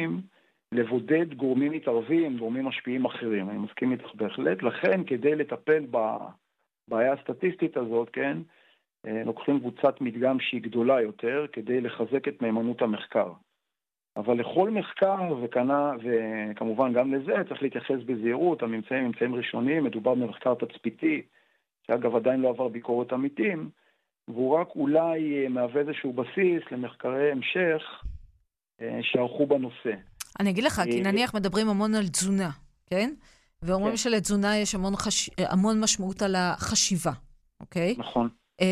משפיעים, לבודד גורמים מתערבים, גורמים משפיעים אחרים. אני מסכים איתך בהחלט. לכן, כדי לטפל בבעיה הסטטיסטית הזאת, כן, לוקחים קבוצת מדגם שהיא גדולה יותר, כדי לחזק את מהימנות המחקר. אבל לכל מחקר, וכמובן גם לזה, צריך להתייחס בזהירות, הממצאים ממצאים ראשוניים, מדובר במחקר תצפיתי, שאגב עדיין לא עבר ביקורת עמיתים, והוא רק אולי מהווה איזשהו בסיס למחקרי המשך שערכו בנושא. אני אגיד לך, כי נניח מדברים המון על תזונה, כן? ואומרים שלתזונה יש המון משמעות על החשיבה, אוקיי? נכון.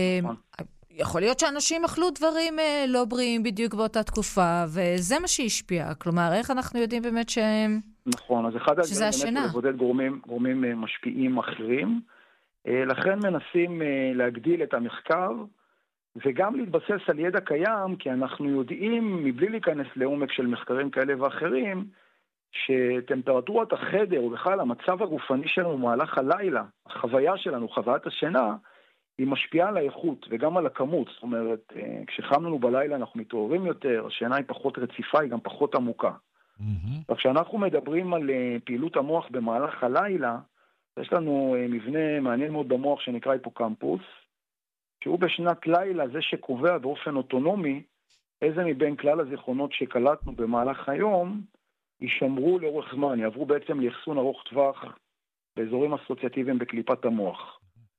יכול להיות שאנשים אכלו דברים לא בריאים בדיוק באותה תקופה, וזה מה שהשפיע. כלומר, איך אנחנו יודעים באמת נכון, אז אחד הדברים באמת לבודד גורמים משפיעים אחרים, לכן מנסים להגדיל את המחקר, וגם להתבסס על ידע קיים, כי אנחנו יודעים, מבלי להיכנס לעומק של מחקרים כאלה ואחרים, שטמפרטורת החדר, ובכלל המצב הגופני שלנו במהלך הלילה, החוויה שלנו, חוויית השינה, היא משפיעה על האיכות וגם על הכמות. זאת אומרת, כשחם לנו בלילה אנחנו מתעוררים יותר, השינה היא פחות רציפה, היא גם פחות עמוקה. וכשאנחנו מדברים על פעילות המוח במהלך הלילה, יש לנו מבנה מעניין מאוד במוח שנקרא היפוקמפוס, שהוא בשנת לילה זה שקובע באופן אוטונומי איזה מבין כלל הזיכרונות שקלטנו במהלך היום יישמרו לאורך זמן, יעברו בעצם לאחסון ארוך טווח באזורים אסוציאטיביים בקליפת המוח.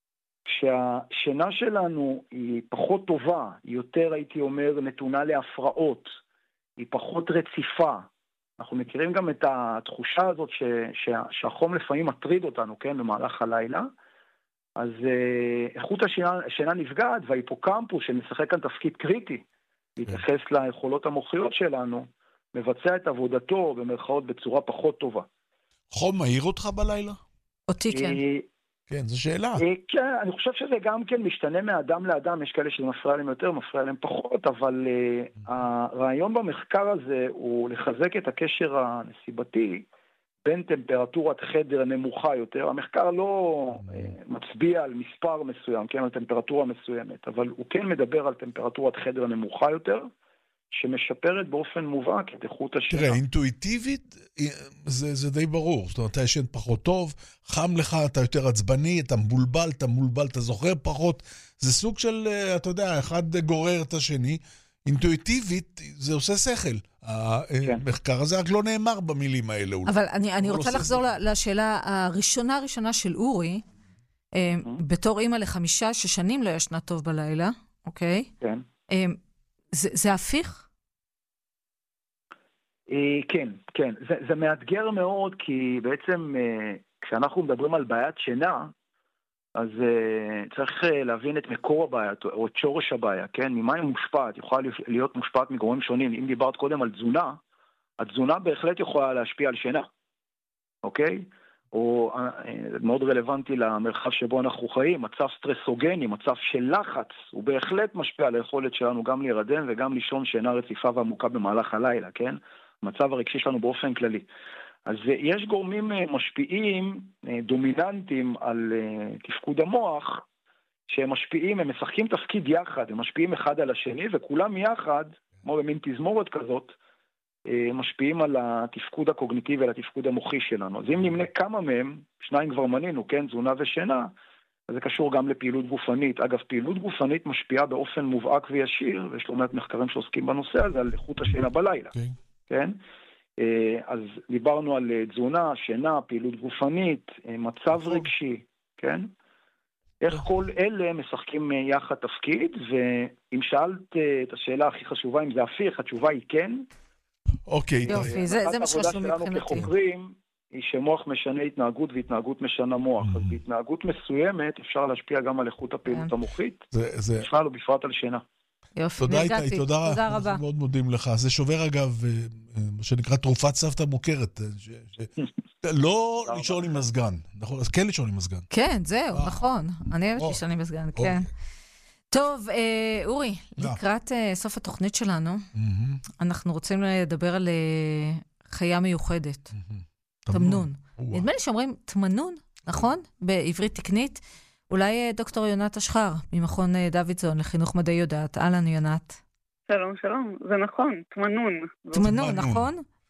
כשהשינה שלנו היא פחות טובה, היא יותר הייתי אומר נתונה להפרעות, היא פחות רציפה. אנחנו מכירים גם את התחושה הזאת שהחום לפעמים מטריד אותנו, כן, במהלך הלילה. אז איכות השינה נפגעת, וההיפוקמפוס שמשחק כאן תפקיד קריטי, להתייחס ליכולות המוחיות שלנו, מבצע את עבודתו במרכאות בצורה פחות טובה. חום מהיר אותך בלילה? אותי כן. כן, זו שאלה. כן, אני חושב שזה גם כן משתנה מאדם לאדם, יש כאלה שזה מפריע להם יותר, מפריע להם פחות, אבל הרעיון במחקר הזה הוא לחזק את הקשר הנסיבתי בין טמפרטורת חדר נמוכה יותר. המחקר לא מצביע על מספר מסוים, כן, על טמפרטורה מסוימת, אבל הוא כן מדבר על טמפרטורת חדר נמוכה יותר, שמשפרת באופן מובהק את איכות השינה. תראה, אינטואיטיבית זה די ברור. זאת אומרת, אתה ישן פחות טוב, חם לך, אתה יותר עצבני, אתה מבולבל, אתה זוכר פחות. זה סוג של, אתה יודע, אחד גורר את השני. אינטואיטיבית זה עושה שכל. המחקר הזה רק לא נאמר במילים האלה. אבל אני רוצה לחזור לשאלה הראשונה של אורי, בתור אימא ל5 ששנים לא ישנה טוב בלילה, אוקיי? כן. זה הפיך? כן. זה מאתגר מאוד, כי בעצם כשאנחנו מדברים על בעיית שינה, אז צריך להבין את מקור הבעיה, או את שורש הבעיה, כן? ממה היא מושפעת? יכולה להיות מושפעת מגורמים שונים. אם דיברת קודם על תזונה, התזונה בהחלט יכולה להשפיע על שינה, אוקיי? או מאוד רלוונטי למרחב שבו אנחנו חיים, מצב סטרסוגני, מצב של לחץ, הוא בהחלט משפיע על היכולת שלנו גם להירדם וגם לישון שינה רציפה ועמוקה במהלך הלילה, כן? המצב הרגשי שלנו באופן כללי. אז יש גורמים משפיעים, דומיננטיים על תפקוד המוח, שהם משפיעים, הם משחקים תפקיד יחד, הם משפיעים אחד על השני, וכולם יחד, כמו במין תזמורת כזאת, משפיעים על התפקוד הקוגניטיבי, על התפקוד המוחי שלנו. אז אם נמנה כמה מהם, 2 כבר מנינו, כן, תזונה ושינה, אז זה קשור גם לפעילות גופנית. אגב, פעילות גופנית משפיעה באופן מובהק וישיר, ויש לא מעט מחקרים שעוסקים בנושא הזה, על איכות השינה בלילה. כן? אז דיברנו על תזונה, שינה, פעילות גופנית, מצב רגשי, כן? איך כל אלה משחקים יחד תפקיד, ואם שאלת את השאלה הכי חשובה, אם זה הפיך, התשובה היא כן. אוקיי. יופי, זה מה שחשוב מבחינתי. העבודה שלנו כחוקרים היא שמוח משנה התנהגות והתנהגות משנה מוח. אז בהתנהגות מסוימה אפשר להשפיע גם על איכות הפעילות המוחית, בכלל ובפרט על שינה. יופי, תודה איתי, תודה רבה. אנחנו מאוד מודים לך. זה שובר אגב, מה שנקרא תרופת סבתא מוכרת. לא לישון עם מזגן. נכון, אז כן לישון עם מזגן. כן, זהו, נכון. אני אוהבת לישון עם מזגן, כן. טוב, אורי, לקראת סוף התוכנית שלנו, אנחנו רוצים לדבר על חיה מיוחדת. תמנון. נדמה לי שאומרים תמנון, נכון? בעברית תקנית. אולי דוקטור יונת אשחר, ממכון דוידסון לחינוך מדעי יודעת. אהלן, יונת. שלום, זה נכון, תמנון. תמנון, נכון?